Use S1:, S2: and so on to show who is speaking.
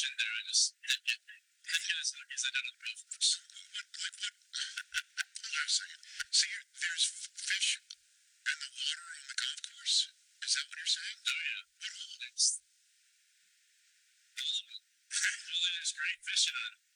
S1: in there. I just hit as lucky as I did on the golf course.
S2: So what? Hold on a second. So there's fish in the water on the golf course? Is that what you're saying?
S1: Oh yeah.
S2: What hole?
S1: It's all of them. Well, there's great fishing on